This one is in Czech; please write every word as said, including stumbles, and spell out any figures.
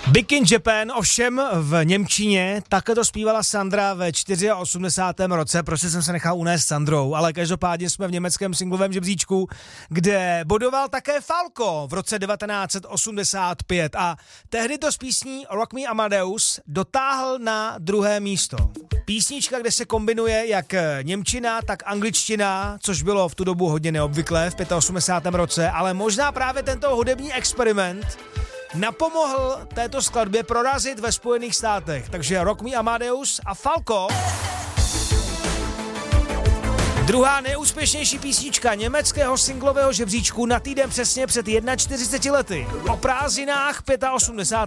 Big in Japan, ovšem v němčině, takhle to zpívala Sandra ve osmdesátém čtvrtém roce, prostě jsem se nechal unést Sandrou, ale každopádně jsme v německém singlovém žebříčku, kde bodoval také Falco v roce devatenáct set osmdesát pět a tehdy to s písní Rock Me Amadeus dotáhl na druhé místo. Písnička, kde se kombinuje jak němčina, tak angličtina, což bylo v tu dobu hodně neobvyklé v osmdesátém pátém roce, ale možná právě tento hudební experiment napomohl této skladbě prorazit ve Spojených státech. Takže Rock Me Amadeus a Falco. Druhá nejúspěšnější písnička německého singlového žebříčku na týden přesně před čtyřiceti lety. O prázdninách osmdesátého